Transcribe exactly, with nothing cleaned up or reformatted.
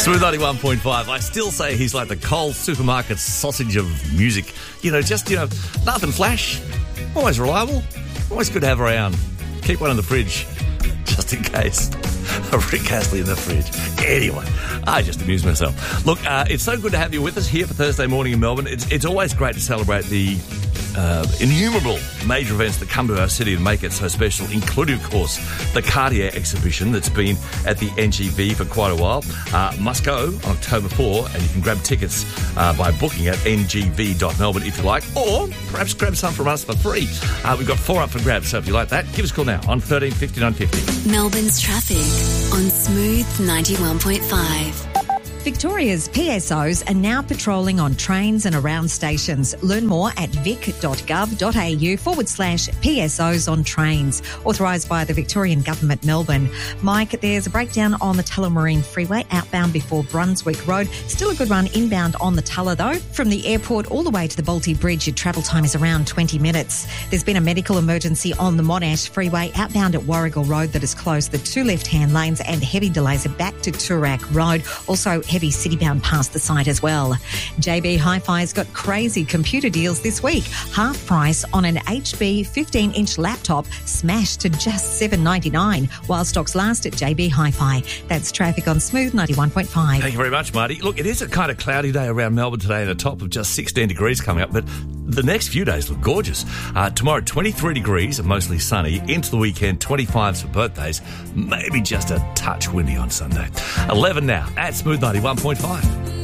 Smooth ninety-one point five. I still say he's like the Coles supermarket sausage of music. You know, just, you know, nothing flash. Always reliable. Always good to have around. Keep one in the fridge, just in case. Rick Astley in the fridge. Anyway, I just amuse myself. Look, uh, it's so good to have you with us here for Thursday morning in Melbourne. It's, it's always great to celebrate the uh, innumerable major events that come to our city and make it so special, including, of course, the Cartier exhibition that's been at the N G V for quite a while. Uh, must go on October fourth, and you can grab tickets uh, by booking at n g v dot melbourne if you like, or perhaps grab some from us for free. Uh, we've got four up for grabs, so if you like that, give us a call now on thirteen fifty-nine fifty. Melbourne's traffic on Smooth ninety-one point five. Victoria's P S Os are now patrolling on trains and around stations. Learn more at vic.gov.au forward slash PSOs on trains. Authorised by the Victorian Government, Melbourne. Mike, there's a breakdown on the Tullamarine Freeway outbound before Brunswick Road. Still a good run inbound on the Tulla though. From the airport all the way to the Balti Bridge, your travel time is around twenty minutes. There's been a medical emergency on the Monash Freeway outbound at Warrigal Road that has closed the two left-hand lanes, and heavy delays are back to Toorak Road. Also, heavy citybound past the site as well. J B Hi-Fi's got crazy computer deals this week. Half price on an H P fifteen inch laptop smashed to just seven ninety-nine while stocks last at J B Hi-Fi. That's traffic on Smooth ninety-one point five. Thank you very much, Marty. Look, it is a kind of cloudy day around Melbourne today and a top of just sixteen degrees coming up, but the next few days look gorgeous. Uh, tomorrow, twenty-three degrees and mostly sunny. Into the weekend, twenty-fives for birthdays. Maybe just a touch windy on Sunday. eleven now at Smooth ninety-one point five.